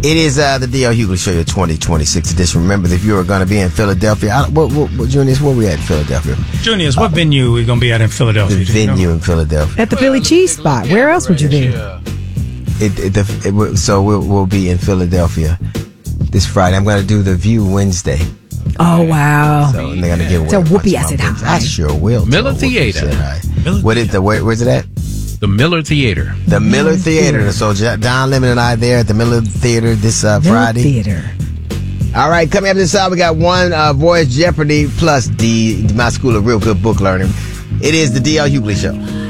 It is the D.L. Hughley Show, your 2026 edition. Remember, if you are going to be in Philadelphia, Junius, where we at in Philadelphia? Junius, what venue are we going to be at in Philadelphia? The venue in Philadelphia. At the Philly Cheese Spot. Where else would you be? So we'll be in Philadelphia this Friday. I'm going to do the View Wednesday. Oh, wow. So they're going to give So Whoopi, I said hi. I sure will. Miller Theater. Where's it at? The Miller Theater. The Miller Theater. So Don Lemon and I there at the Miller Theater this Friday. Theater. All right, coming up this hour, we got one Voice Jeopardy plus my School of Real Good Book Learning. It is the D.L. Hughley Show.